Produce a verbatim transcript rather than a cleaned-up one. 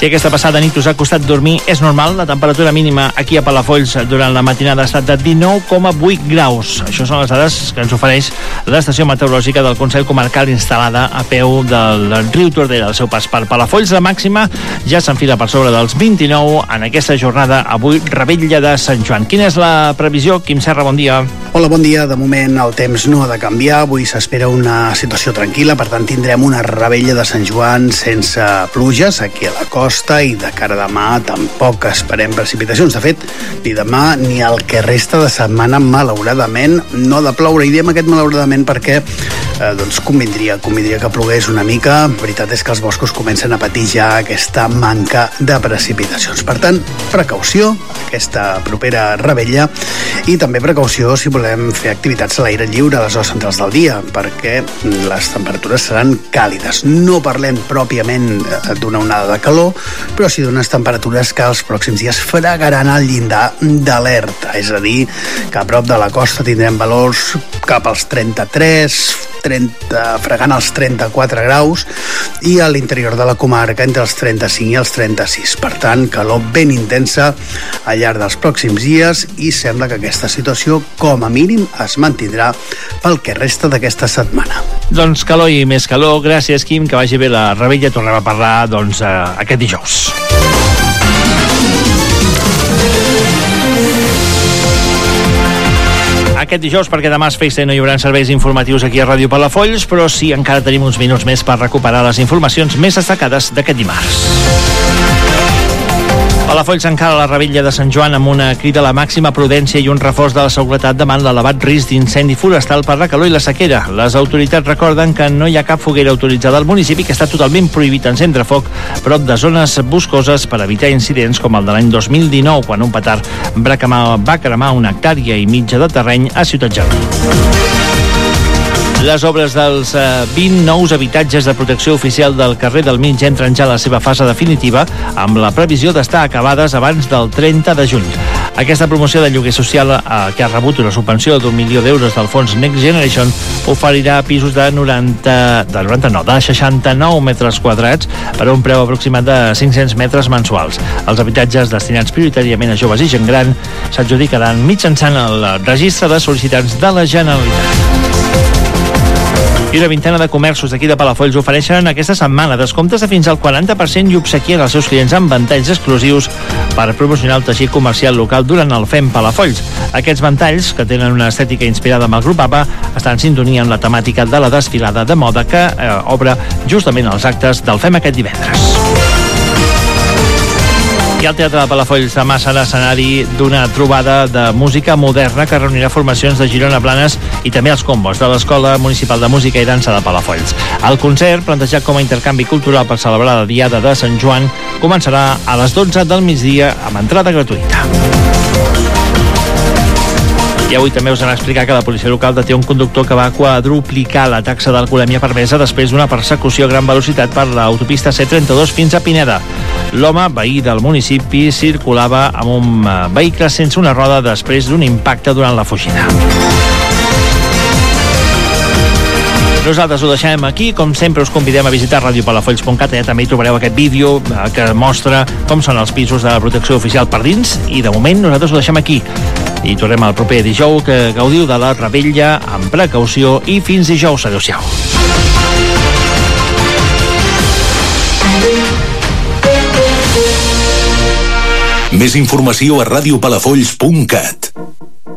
Si aquesta passada nit us ha costat dormir, és normal. La temperatura mínima aquí a Palafolls durant la matinada ha estat de dinou coma vuit graus. Això són les dades que ens ofereix l'estació meteorològica del Consell Comarcal instal·lada a peu del riu Tordera, al seu pas per Palafolls. La màxima ja s'enfila per sobre dels vint-i-nou en aquesta jornada, avui Revetlla de Sant Joan. Quina és la previsió? Quim Serra, bon dia. Hola, bon dia. De moment el temps no ha de canviar. Avui s'espera una situació tranquil·la, per tant tindrem una Revetlla de Sant Joan sense pluges aquí a la costa, i de cara a demà tampoc esperem precipitacions. De fet, ni demà ni el que resta de setmana, malauradament, no ha de ploure. I diem aquest malauradament perquè eh, doncs convindria, convindria que plogués una mica. La veritat és que els boscos comencen a patir ja aquesta manca de precipitacions. Per tant, precaució aquesta propera Revetlla, i també precaució si volem fer activitats a l'aire lliure a les hores centrals del dia, perquè les temperatures seran càlides. No parlem pròpiament d'una onada de calor, però sí d'unes temperatures que els pròxims dies fregaran al llindar d'alerta, és a dir, que a prop de la costa tindrem valors cap als trenta-tres, trenta, fregant els trenta-quatre graus, i a l'interior de la comarca entre els trenta-cinc i els trenta-sis. Per tant, calor ben intensa al llarg dels pròxims dies, i sembla que aquesta situació, com a mínim, es mantindrà pel que resta d'aquesta setmana. Doncs calor i més calor. Gràcies, Quim, que vagi bé la Revetlla. Tornem a parlar doncs, eh, aquest dijous. Aquest dijous, perquè demà és festa i no hi haurà serveis informatius aquí a Ràdio Palafolls, però sí, encara tenim uns minuts més per recuperar les informacions més destacades d'aquest dimarts. Palafolls encara la Revetlla de Sant Joan amb una crida a la màxima prudència i un reforç de la seguretat davant l'elevat risc d'incendi forestal per la calor i la sequera. Les autoritats recorden que no hi ha cap foguera autoritzada al municipi, que està totalment prohibit encendre foc prop de zones boscoses per evitar incidents com el de l'any dos mil dinou, quan un petard va cremar, va cremar una hectàrea i mitja de terreny a Ciutat Jardí. Les obres dels eh, vint nous habitatges de protecció oficial del carrer del Mig entren ja a la seva fase definitiva, amb la previsió d'estar acabades abans del trenta de juny. Aquesta promoció de lloguer social, eh, que ha rebut una subvenció d'un milió d'euros del fons Next Generation, oferirà pisos de noranta, de noranta-nou, de seixanta-nou metres quadrats per a un preu aproximat de cinc-cents metres mensuals. Els habitatges destinats prioritàriament a joves i gent gran s'adjudicaran mitjançant el registre de sol·licitants de la Generalitat. I una vintena de comerços d'aquí de Palafolls ofereixen aquesta setmana descomptes de fins al quaranta per cent i obsequien als seus clients amb ventalls exclusius per promocionar el teixit comercial local durant el Fem Palafolls. Aquests ventalls, que tenen una estètica inspirada amb el grup A P A, estan en sintonia amb la temàtica de la desfilada de moda que eh, obre justament els actes del Fem aquest divendres. I el Teatre de Palafolls demà serà escenari d'una trobada de música moderna que reunirà formacions de Girona, Blanes i també els combos de l'Escola Municipal de Música i Dansa de Palafolls. El concert, plantejat com a intercanvi cultural per celebrar la Diada de Sant Joan, començarà a les dotze del migdia amb entrada gratuïta. I avui també us hem explicat que la policia local deté un conductor que va quadruplicar la taxa d'alcoholèmia permesa després d'una persecució a gran velocitat per l'autopista C trenta-dos fins a Pineda. L'home, veí del municipi, circulava amb un vehicle sense una roda després d'un impacte durant la fugida. Nosaltres ho deixem aquí. Com sempre, us convidem a visitar radio palafolls punt cat. Allà també hi trobareu aquest vídeo que mostra com són els pisos de protecció oficial per dins. I de moment nosaltres ho deixem aquí. I tornem al proper dijous, que gaudiu de la Revetlla amb precaució, i fins dijous. Adéu-siau. Més informació a radio palafolls punt cat.